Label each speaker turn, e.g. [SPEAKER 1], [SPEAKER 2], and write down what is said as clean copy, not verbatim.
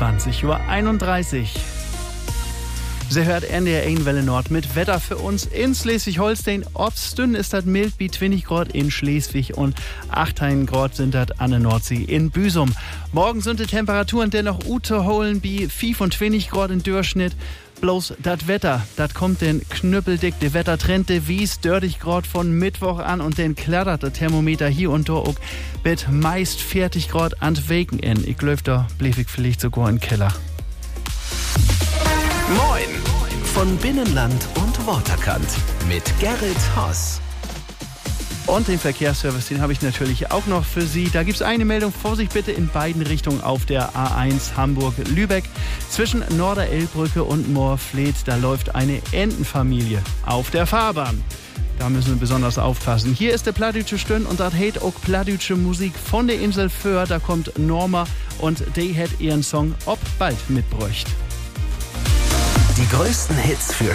[SPEAKER 1] 20:31 Uhr. Sie hört NDR 1 Welle Nord mit Wetter für uns in Schleswig-Holstein. Obstünn ist das mild wie 20 Grad in Schleswig und 18 Grad sind das an der Nordsee in Büsum. Morgen sind die Temperaturen dennoch ute holen wie 25 Grad im Durchschnitt. Bloß das Wetter, das kommt den knüppeldick. Der Wettertrend, der wies 30 Grad von Mittwoch an und den klettert der Thermometer hier und da auch mit meist 40 Grad an Weken in. Ich glaube, da blieb ich vielleicht sogar im Keller.
[SPEAKER 2] Moin von Binnenland und Waterkant mit Gerrit Haas.
[SPEAKER 1] Und den Verkehrsservice, den habe ich natürlich auch noch für Sie. Da gibt es eine Meldung. Vorsicht bitte in beiden Richtungen auf der A1 Hamburg-Lübeck. Zwischen Norderelbrücke und Moorfleet, da läuft eine Entenfamilie auf der Fahrbahn. Da müssen wir besonders aufpassen. Hier ist der Plattdütsche Stön und das hat auch plattdütsche Musik von der Insel Föhr. Da kommt Norma und die hat ihren Song Ob bald mitbräucht.
[SPEAKER 2] Die größten Hits für